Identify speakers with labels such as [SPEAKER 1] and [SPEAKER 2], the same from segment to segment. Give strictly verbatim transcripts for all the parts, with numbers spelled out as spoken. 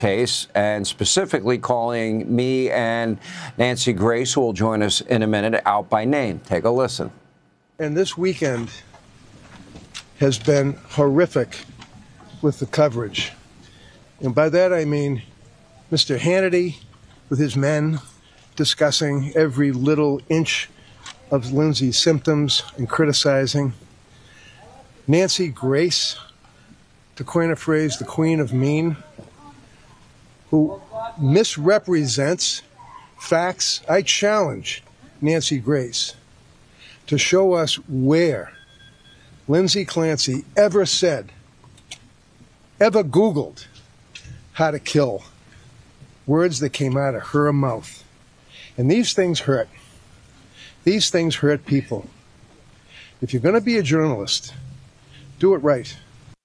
[SPEAKER 1] case, and specifically calling me and Nancy Grace, who will join us in a minute, out by name. Take a listen.
[SPEAKER 2] And this weekend has been horrific with the coverage. And by that I mean Mister Hannity with his men discussing every little inch of Lindsay's symptoms and criticizing. Nancy Grace, to coin a phrase, the queen of mean, who misrepresents facts. I challenge Nancy Grace to show us where Lindsay Clancy ever said, ever Googled how to kill, words that came out of her mouth. And these things hurt. These things hurt people. If you're going to be a journalist, do it right.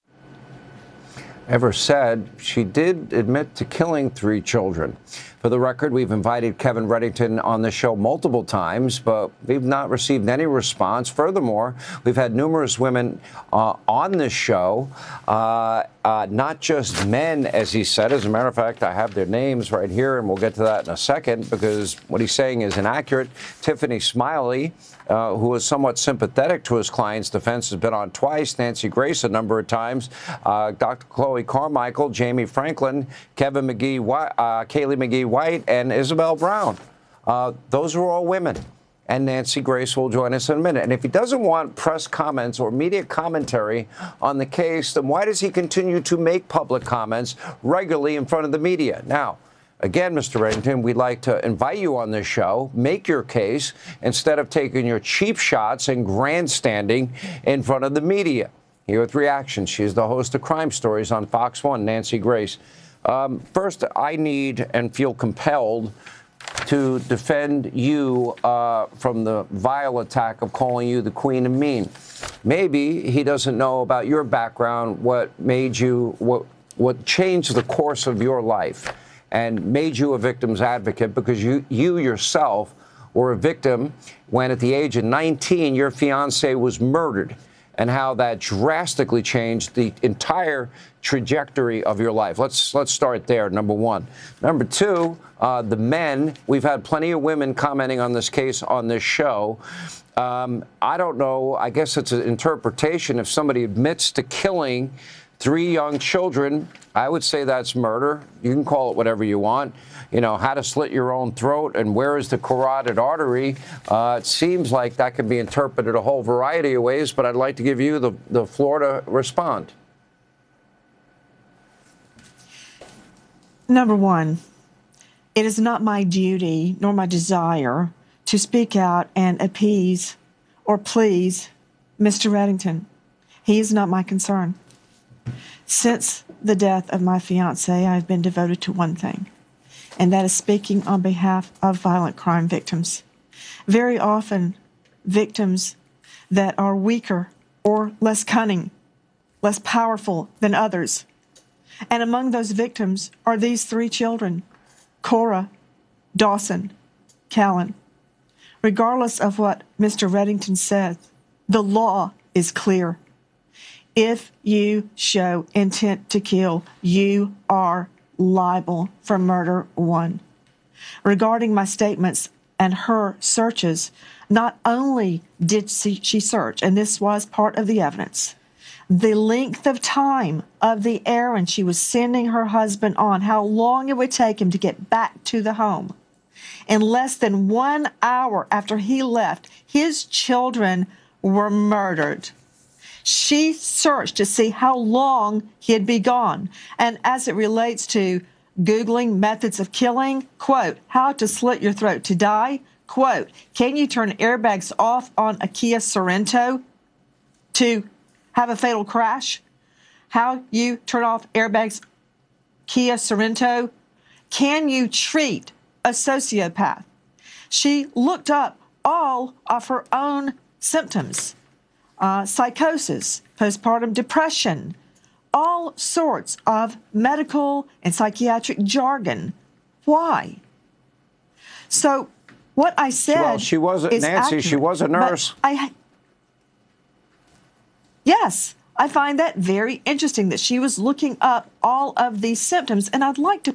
[SPEAKER 1] Ever said she did admit to killing three children. For the record, we've invited Kevin Reddington on the show multiple times, but we've not received any response. Furthermore, we've had numerous women uh, on this show, uh, uh, not just men, as he said. As a matter of fact, I have their names right here, and we'll get to that in a second, because what he's saying is inaccurate. Tiffany Smiley, uh, who is somewhat sympathetic to his client's defense, has been on twice. Nancy Grace a number of times. Uh, Doctor Chloe Carmichael, Jamie Franklin, Kevin McGee, uh, Kaylee McGee White, and Isabel Brown. Uh, those are all women. And Nancy Grace will join us in a minute. And if he doesn't want press comments or media commentary on the case, then why does he continue to make public comments regularly in front of the media? Now, again, Mister Reddington, we'd like to invite you on this show, make your case, instead of taking your cheap shots and grandstanding in front of the media. Here with reactions, she is the host of Crime Stories on Fox one, Nancy Grace. Um, first, I need and feel compelled to defend you uh, from the vile attack of calling you the queen of mean. Maybe he doesn't know about your background, what made you, what, what changed the course of your life and made you a victim's advocate, because you, you yourself were a victim when at the age of nineteen, your fiance was murdered, and how that drastically changed the entire trajectory of your life. Let's let's start there, number one. Number two, uh, the men. We've had plenty of women commenting on this case on this show. Um, I don't know. I guess it's an interpretation. If somebody admits to killing three young children, I would say that's murder. You can call it whatever you want. You know, how to slit your own throat and where is the carotid artery. Uh, it seems like that can be interpreted a whole variety of ways, but I'd like to give you the, the floor to respond.
[SPEAKER 3] Number one, it is not my duty nor my desire to speak out and appease or please Mister Reddington. He is not my concern. Since the death of my fiance, I've been devoted to one thing, and that is speaking on behalf of violent crime victims. Very often, victims that are weaker or less cunning, less powerful than others. And among those victims are these three children, Cora, Dawson, Callan. Regardless of what Mister Reddington says, the law is clear. If you show intent to kill, you are liable for murder one. Regarding my statements and her searches, not only did she search, and this was part of the evidence, the length of time of the errand she was sending her husband on, how long it would take him to get back to the home. In less than one hour after he left, his children were murdered. She searched to see how long he'd be gone. And as it relates to Googling methods of killing, quote, how to slit your throat to die, quote, can you turn airbags off on a Kia Sorento to have a fatal crash? How you turn off airbags, Kia Sorento? Can you treat a sociopath? She looked up all of her own symptoms. Uh, psychosis, postpartum depression, all sorts of medical and psychiatric jargon. Why? So what I said
[SPEAKER 1] Well, she wasn't,
[SPEAKER 3] is
[SPEAKER 1] Nancy,
[SPEAKER 3] accurate,
[SPEAKER 1] she was a nurse.
[SPEAKER 3] I, yes, I find that very interesting that she was looking up all of these symptoms, and I'd like to